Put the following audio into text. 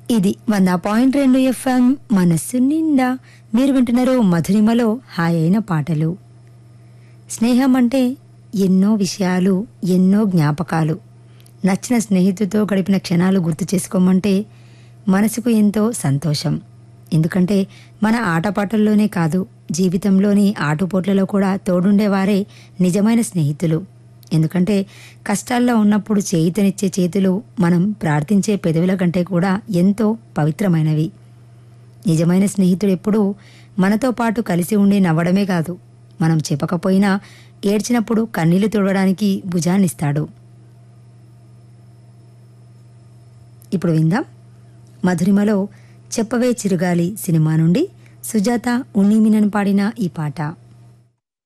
ఇది 100.2 FM మనస్సు నిండా. మీరు వింటున్నారు మధురిమలో హాయ్ అయిన పాటలు. స్నేహం అంటే ఎన్నో విషయాలు, ఎన్నో జ్ఞాపకాలు. నచ్చిన స్నేహితుడితో గడిపిన క్షణాలు గుర్తు చేసుకోమంటే మనసుకు ఎంతో సంతోషం. ఎందుకంటే మన ఆటపాటల్లోనే కాదు, జీవితంలోని ఆటుపోట్లలో కూడా తోడుండేవారే నిజమైన స్నేహితులు. ఎందుకంటే కష్టాల్లో ఉన్నప్పుడు చేయితనిచ్చే చేతులు మనం ప్రార్థించే పెదవుల కంటే కూడా ఎంతో పవిత్రమైనవి. నిజమైన స్నేహితుడు ఎప్పుడూ మనతో పాటు కలిసి ఉండి నవ్వడమే కాదు, మనం చెప్పకపోయినా ఏడ్చినప్పుడు కన్నీళ్లు తుడవడానికి భుజాన్నిస్తాడు. ఇప్పుడు విందాం మధురిమలో చెప్పవే చిరుగాలి సినిమా నుండి సుజాత ఉన్నిమినన్ పాడిన ఈ పాట.